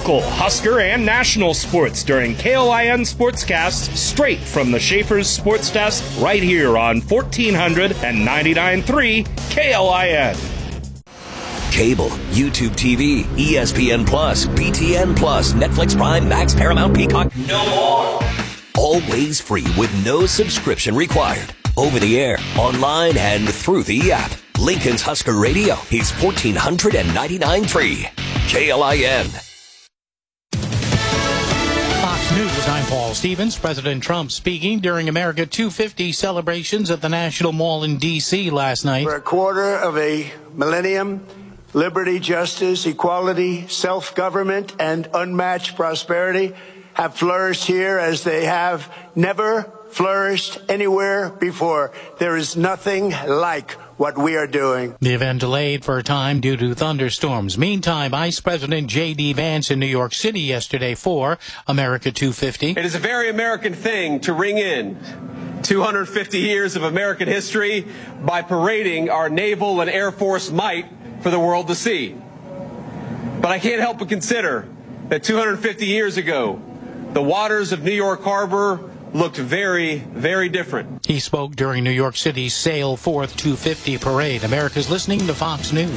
local, Husker, and national sports during KLIN Sportscast, straight from the Schaefer's Sports Desk, right here on 1400 and 99.3 KLIN. Cable, YouTube TV, ESPN Plus, BTN Plus, Netflix Prime, Max, Paramount, Peacock, no more. Always free with no subscription required. Over the air, online, and through the app. Lincoln's Husker Radio is 1499.3 KLIN. Fox News, I'm Paul Stevens. President Trump speaking during America 250 celebrations at the National Mall in D.C. last night. For a quarter of a millennium, liberty, justice, equality, self-government, and unmatched prosperity have flourished here as they have never flourished anywhere before. There is nothing like what we are doing. The event delayed for a time due to thunderstorms. Meantime, Vice President J.D. Vance in New York City yesterday for America 250. It is a very American thing to ring in 250 years of American history by parading our naval and Air Force might for the world to see. But I can't help but consider that 250 years ago, the waters of New York Harbor looked very, very different. He spoke during New York City's Sail Forth 250 parade. America's listening to Fox News.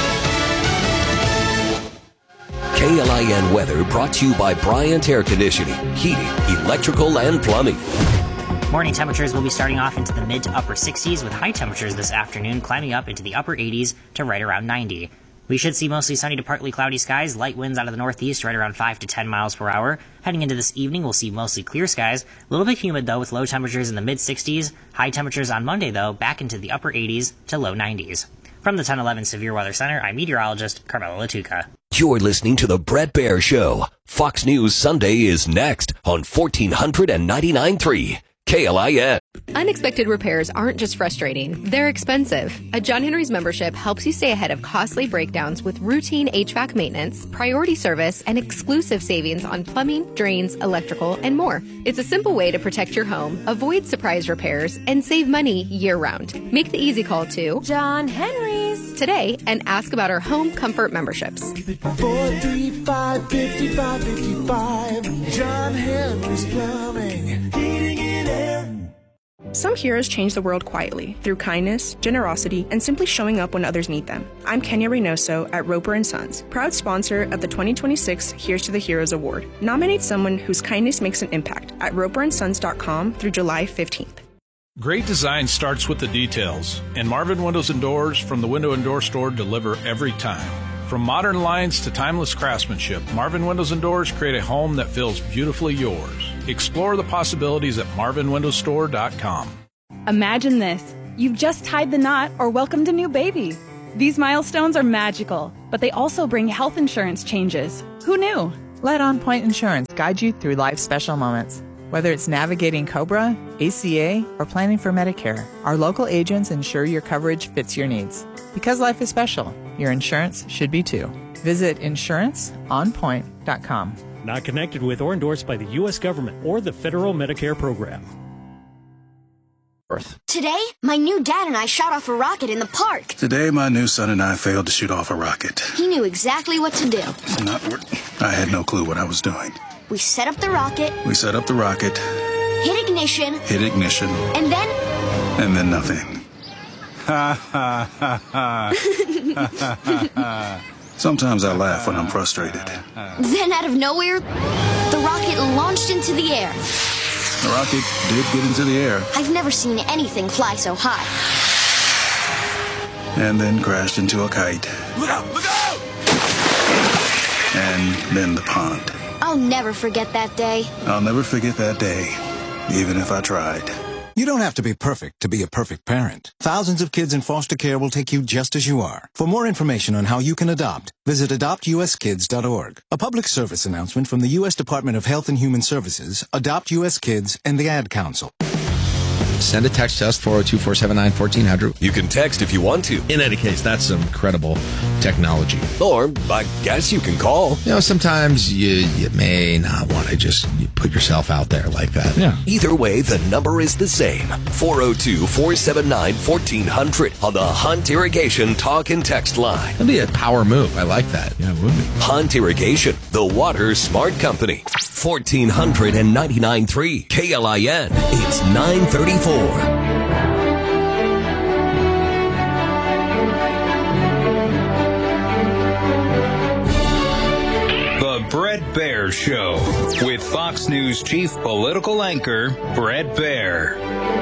KLIN weather brought to you by Bryant Air Conditioning, Heating, Electrical, and Plumbing. Morning temperatures will be starting off into the mid to upper 60s, with high temperatures this afternoon climbing up into the upper 80s to right around 90. We should see mostly sunny to partly cloudy skies, light winds out of the northeast right around 5 to 10 miles per hour. Heading into this evening, we'll see mostly clear skies, a little bit humid though, with low temperatures in the mid-60s. High temperatures on Monday though, back into the upper 80s to low 90s. From the 1011 Severe Weather Center, I'm meteorologist Carmela Latuca. You're listening to The Brett Baer Show. Fox News Sunday is next on 1499.3 KLIN. Unexpected repairs aren't just frustrating, they're expensive. A John Henry's membership helps you stay ahead of costly breakdowns with routine HVAC maintenance, priority service, and exclusive savings on plumbing, drains, electrical, and more. It's a simple way to protect your home, avoid surprise repairs, and save money year-round. Make the easy call to John Henry's today and ask about our home comfort memberships. 435-5555. John Henry's Plumbing, Heating and Air. Some heroes change the world quietly through kindness, generosity, and simply showing up when others need them. I'm Kenya Reynoso at Roper & Sons, proud sponsor of the 2026 Here's to the Heroes Award. Nominate someone whose kindness makes an impact at roperandsons.com through July 15th. Great design starts with the details, and Marvin Windows and Doors from the Window and Door Store deliver every time. From modern lines to timeless craftsmanship, Marvin Windows and Doors create a home that feels beautifully yours. Explore the possibilities at marvinwindowsstore.com. Imagine this. You've just tied the knot or welcomed a new baby. These milestones are magical, but they also bring health insurance changes. Who knew? Let On Point Insurance guide you through life's special moments. Whether it's navigating COBRA, ACA, or planning for Medicare, our local agents ensure your coverage fits your needs. Because life is special, your insurance should be too. Visit insuranceonpoint.com. Not connected with or endorsed by the U.S. government or the federal Medicare program. Today, my new dad and I shot off a rocket in the park. Today, my new son and I failed to shoot off a rocket. He knew exactly what to do. I had no clue what I was doing. We set up the rocket. Hit ignition. And then nothing. Ha ha ha ha. Sometimes I laugh when I'm frustrated. Then out of nowhere, the rocket launched into the air. The rocket did get into the air. I've never seen anything fly so high. And then crashed into a kite. Look out! Look out! And then the pond. I'll never forget that day. I'll never forget that day, even if I tried. You don't have to be perfect to be a perfect parent. Thousands of kids in foster care will take you just as you are. For more information on how you can adopt, visit adoptuskids.org. A public service announcement from the U.S. Department of Health and Human Services, Adopt U.S. Kids, and the Ad Council. Send a text to us, 402-479-1400. You can text if you want to. In any case, that's some incredible technology. Or, I guess you can call. You know, sometimes you may not want to just put yourself out there like that. Yeah. Either way, the number is the same. 402-479-1400 on the Hunt Irrigation talk and text line. That'd be a power move. I like that. Yeah, it would be. Hunt Irrigation, the water smart company. 1499.3 KLIN. It's 934. Bret Baier Show with Fox News chief political anchor Bret Baier.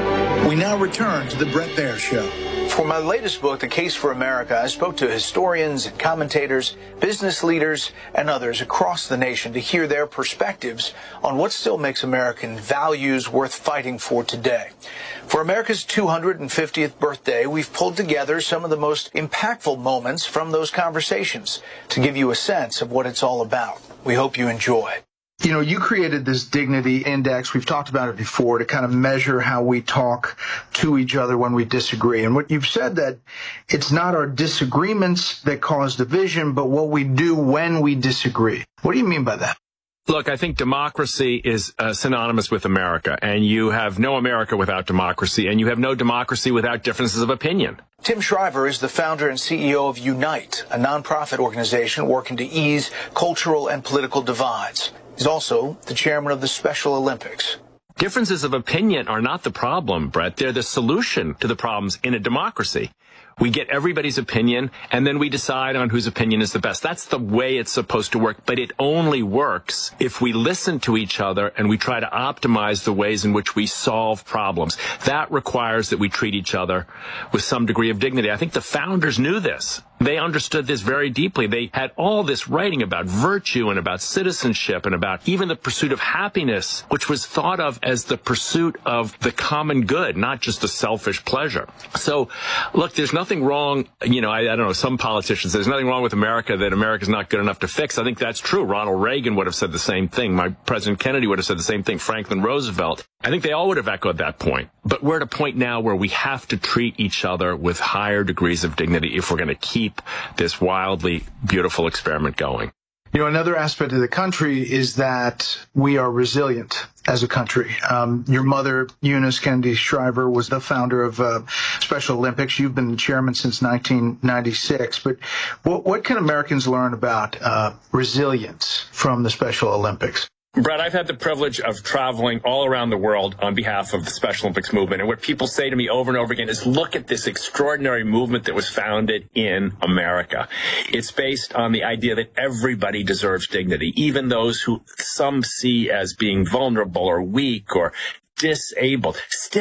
We now return to the Bret Baier Show. For my latest book, The Case for America, I spoke to historians and commentators, business leaders, and others across the nation to hear their perspectives on what still makes American values worth fighting for today. For America's 250th birthday, we've pulled together some of the most impactful moments from those conversations to give you a sense of what it's all about. We hope you enjoy. You know, you created this dignity index. We've talked about it before to kind of measure how we talk to each other when we disagree. And what you've said that it's not our disagreements that cause division, but what we do when we disagree. What do you mean by that? Look, I think democracy is synonymous with America, and you have no America without democracy, and you have no democracy without differences of opinion. Tim Shriver is the founder and CEO of Unite, a nonprofit organization working to ease cultural and political divides. He's also the chairman of the Special Olympics. Differences of opinion are not the problem, Brett. They're the solution to the problems in a democracy. We get everybody's opinion, and then we decide on whose opinion is the best. That's the way it's supposed to work, but it only works if we listen to each other and we try to optimize the ways in which we solve problems. That requires that we treat each other with some degree of dignity. I think the founders knew this. They understood this very deeply. They had all this writing about virtue and about citizenship and about even the pursuit of happiness, which was thought of as the pursuit of the common good, not just the selfish pleasure. So, look, there's nothing wrong, I don't know, some politicians, there's nothing wrong with America that America's not good enough to fix. I think that's true. Ronald Reagan would have said the same thing. President Kennedy would have said the same thing. Franklin Roosevelt. I think they all would have echoed that point. But we're at a point now where we have to treat each other with higher degrees of dignity if we're going to keep this wildly beautiful experiment going. You know, another aspect of the country is that we are resilient as a country. Your mother, Eunice Kennedy Shriver, was the founder of Special Olympics. You've been the chairman since 1996. But what can Americans learn about resilience from the Special Olympics? Brett, I've had the privilege of traveling all around the world on behalf of the Special Olympics movement. And what people say to me over and over again is, look at this extraordinary movement that was founded in America. It's based on the idea that everybody deserves dignity, even those who some see as being vulnerable or weak or disabled.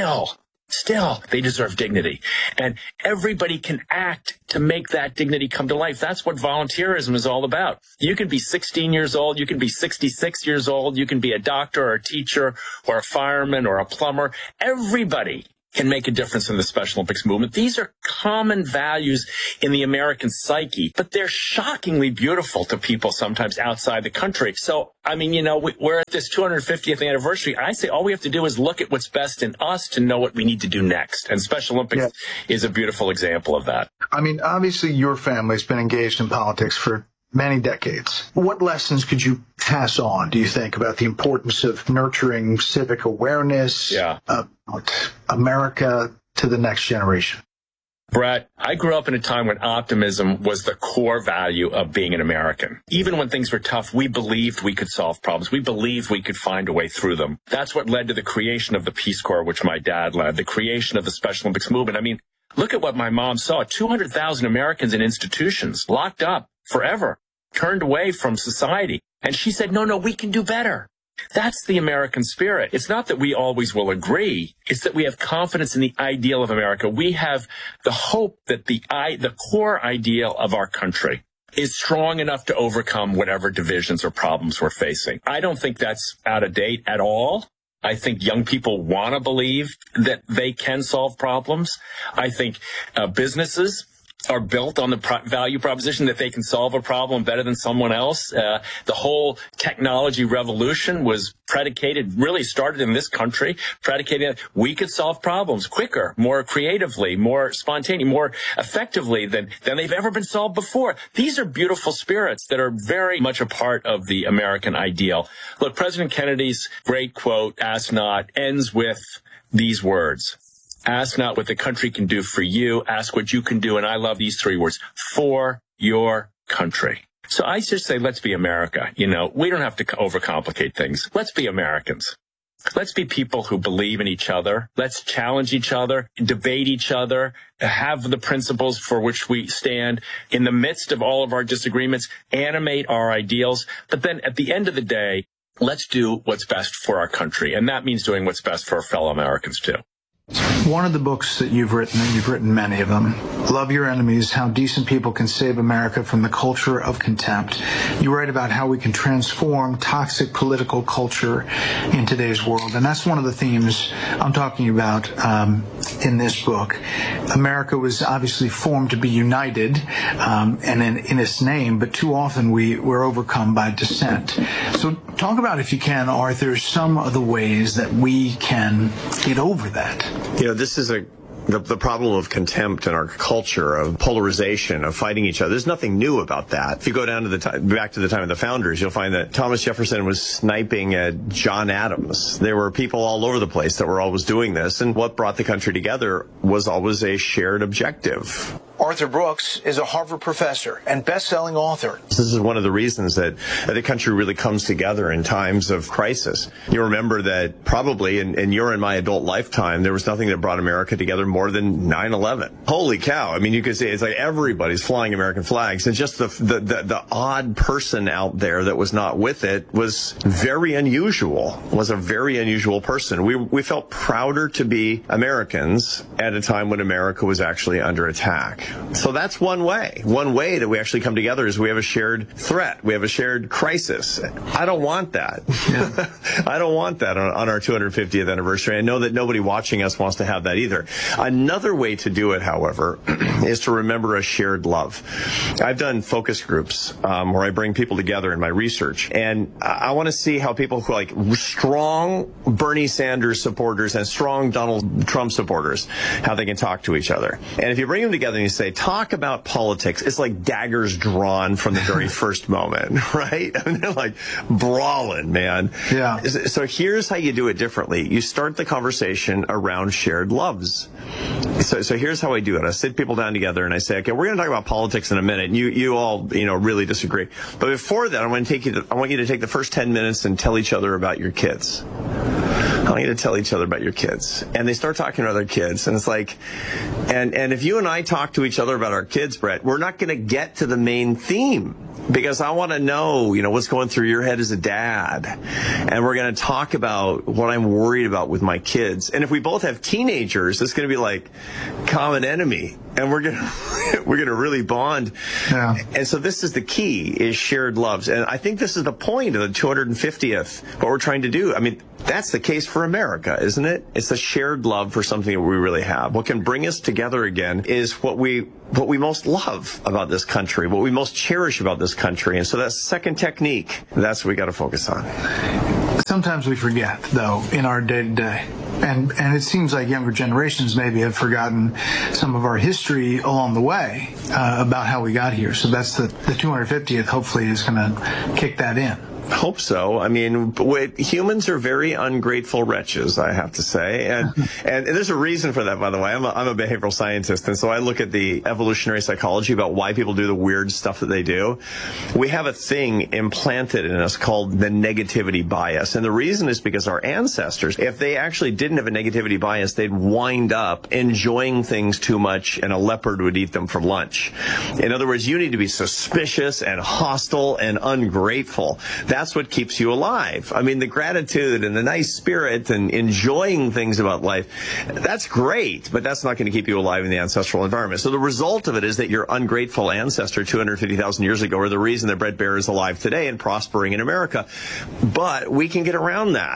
Still, they deserve dignity. And everybody can act to make that dignity come to life. That's what volunteerism is all about. You can be 16 years old. You can be 66 years old. You can be a doctor or a teacher or a fireman or a plumber. Everybody can make a difference in the Special Olympics movement. These are common values in the American psyche, but they're shockingly beautiful to people sometimes outside the country. So, we're at this 250th anniversary. I say all we have to do is look at what's best in us to know what we need to do next. And Special Olympics is a beautiful example of that. Obviously your family's been engaged in politics for many decades. What lessons could you pass on, do you think, about the importance of nurturing civic awareness, America to the next generation? Brett, I grew up in a time when optimism was the core value of being an American. Even when things were tough, we believed we could solve problems. We believed we could find a way through them. That's what led to the creation of the Peace Corps, which my dad led, the creation of the Special Olympics movement. Look at what my mom saw. 200,000 Americans in institutions, locked up forever, turned away from society. And she said, no, we can do better. That's the American spirit. It's not that we always will agree. It's that we have confidence in the ideal of America. We have the hope that the core ideal of our country is strong enough to overcome whatever divisions or problems we're facing. I don't think that's out of date at all. I think young people want to believe that they can solve problems. I think businesses are built on the value proposition that they can solve a problem better than someone else. The whole technology revolution was really started in this country, predicated that we could solve problems quicker, more creatively, more spontaneously, more effectively than they've ever been solved before. These are beautiful spirits that are very much a part of the American ideal. Look, President Kennedy's great quote, "Ask not," ends with these words. Ask not what the country can do for you. Ask what you can do. And I love these three words: for your country. So I just say, let's be America. You know, we don't have to overcomplicate things. Let's be Americans. Let's be people who believe in each other. Let's challenge each other, debate each other, have the principles for which we stand. In the midst of all of our disagreements, animate our ideals. But then at the end of the day, let's do what's best for our country. And that means doing what's best for our fellow Americans, too. One of the books that you've written, and you've written many of them, Love Your Enemies, How Decent People Can Save America from the Culture of Contempt. You write about how we can transform toxic political culture in today's world. And that's one of the themes I'm talking about in this book. America was obviously formed to be united and in its name, but too often we're overcome by dissent. So talk about, if you can, Arthur, some of the ways that we can get over that. You know, this is the problem of contempt in our culture, of polarization, of fighting each other. There's nothing new about that. If you go down to back to the time of the founders, you'll find that Thomas Jefferson was sniping at John Adams. There were people all over the place that were always doing this, and what brought the country together was always a shared objective. Arthur Brooks is a Harvard professor and best-selling author. This is one of the reasons that the country really comes together in times of crisis. You remember that probably in your and my adult lifetime, there was nothing that brought America together more than 9/11. Holy cow. I mean, you could say it's like everybody's flying American flags, and just the odd person out there that was not with it was very unusual, was a very unusual person. We felt prouder to be Americans at a time when America was actually under attack. So that's one way. One way that we actually come together is we have a shared threat. We have a shared crisis. I don't want that. Yeah. I don't want that on our 250th anniversary. I know that nobody watching us wants to have that either. Another way to do it, however, is to remember a shared love. I've done focus groups where I bring people together in my research, and I want to see how people who like strong Bernie Sanders supporters and strong Donald Trump supporters, how they can talk to each other. And if you bring them together and you say, talk about politics, it's like daggers drawn from the very first moment, right? I mean, they're like brawling, man. Yeah. So here's how you do it differently. You start the conversation around shared loves. So here's how I do it. I sit people down together and I say, okay, we're going to talk about politics in a minute. And you all, really disagree. But before that, I want you to take the first 10 minutes and tell each other about your kids. I want you to tell each other about your kids. And they start talking about their kids. And it's like, and if you and I talk to each other about our kids, Brett, we're not going to get to the main theme. Because I want to know, what's going through your head as a dad. And we're going to talk about what I'm worried about with my kids. And if we both have teenagers, it's going to be like common enemy. And we're going to really bond. Yeah. And so this is the key, is shared loves. And I think this is the point of the 250th, what we're trying to do. I mean, that's the case for America, isn't it? It's a shared love for something that we really have. What can bring us together again is what we most love about this country, what we most cherish about this country. And so that second technique, that's what we got to focus on. Sometimes we forget, though, in our day-to-day. And it seems like younger generations maybe have forgotten some of our history along the way about how we got here. So that's the 250th, hopefully, is going to kick that in. Hope so. I mean, humans are very ungrateful wretches, I have to say. And there's a reason for that, by the way. I'm a behavioral scientist, and so I look at the evolutionary psychology about why people do the weird stuff that they do. We have a thing implanted in us called the negativity bias. And the reason is because our ancestors, if they actually didn't have a negativity bias, they'd wind up enjoying things too much, and a leopard would eat them for lunch. In other words, you need to be suspicious and hostile and ungrateful. That's what keeps you alive. I mean, the gratitude and the nice spirit and enjoying things about life, that's great, but that's not going to keep you alive in the ancestral environment. So the result of it is that your ungrateful ancestor 250,000 years ago are the reason that Bret Baier is alive today and prospering in America. But we can get around that.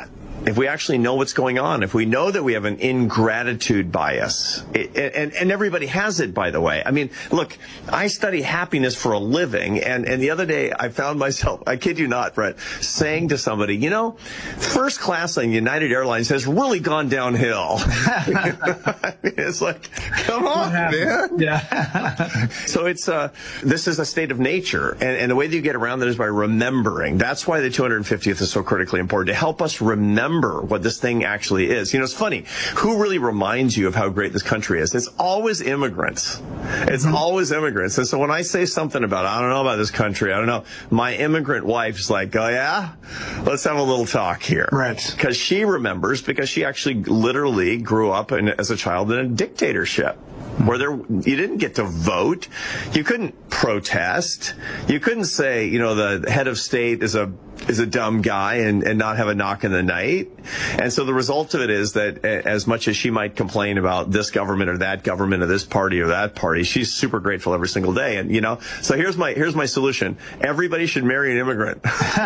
if we actually know what's going on, if we know that we have an ingratitude bias, and everybody has it, by the way. I mean, look, I study happiness for a living, and the other day I found myself, I kid you not, Brett, saying to somebody, you know, first class on United Airlines has really gone downhill. I mean, it's like, come on, man. Yeah. So this is a state of nature, and the way that you get around that is by remembering. That's why the 250th is so critically important, to help us remember what this thing actually is. You know, it's funny. Who really reminds you of how great this country is? It's always immigrants. It's always immigrants. And so when I say something about, I don't know about this country, I don't know, my immigrant wife's like, oh yeah? Let's have a little talk here. Right. Because she remembers, because she actually literally grew up as a child in a dictatorship, where you didn't get to vote, you couldn't protest, you couldn't say, you know, the head of state is a dumb guy and not have a knock in the night. And so the result of it is that as much as she might complain about this government or that government or this party or that party, she's super grateful every single day. And, you know, so here's my solution. Everybody should marry an immigrant.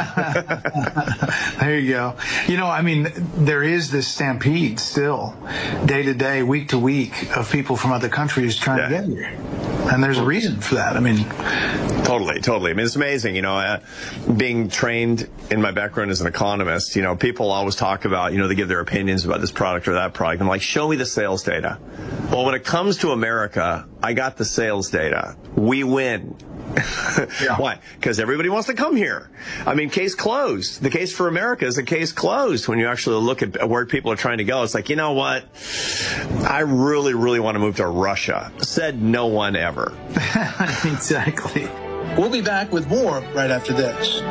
There you go. You know, I mean, there is this stampede still, day to day, week to week, of people from other countries trying to get here. And there's a reason for that. I mean, Totally. I mean, it's amazing, you know, being trained in my background as an economist, you know, people always talk about, you know, they give their opinions about this product or that product. I'm like, show me the sales data. Well, when it comes to America, I got the sales data. We win. Yeah. Why? Because everybody wants to come here. I mean, case closed. The case for America is a case closed. When you actually look at where people are trying to go, it's like, you know what? I really, really want to move to Russia. Said no one ever. Exactly. We'll be back with more right after this.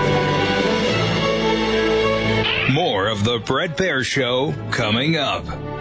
More of the Bret Baier Show coming up.